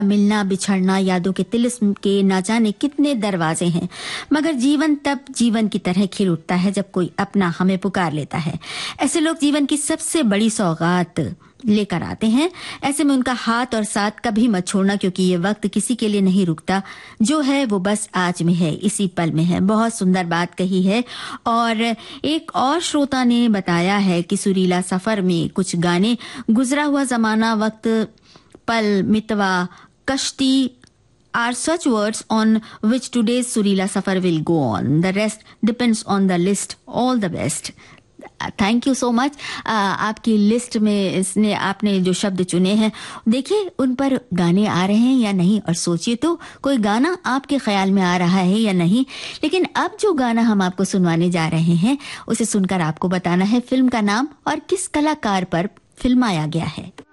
मिलना बिछड़ना, यादों के तिलिस्म के ना जाने कितने दरवाजे हैं, मगर जीवन तब जीवन की तरह खिल उठता है जब कोई अपना हमें पुकार लेता है। ऐसे लोग जीवन की सबसे बड़ी सौगात लेकर आते हैं। ऐसे में उनका हाथ और साथ कभी मत छोड़ना, क्योंकि ये वक्त किसी के लिए नहीं रुकता। जो है वो बस आज में है, इसी पल में है। बहुत सुंदर बात कही है। और एक और श्रोता ने बताया है कि सुरीला सफर में कुछ गाने, गुजरा हुआ जमाना, वक्त, पल, मितवा, कश्ती are such words on which today's Surila Safar will go on. The rest depends on the list. All the best. Thank you so much. आपकी लिस्ट में इसने आपने जो शब्द चुने हैं, देखिए उन पर गाने आ रहे हैं या नहीं, और सोचिए तो कोई गाना आपके ख्याल में आ रहा है या नहीं। लेकिन अब जो गाना हम आपको सुनवाने जा रहे हैं, उसे सुनकर आपको बताना है फिल्म का नाम और किस कलाकार पर फिल्माया गया है।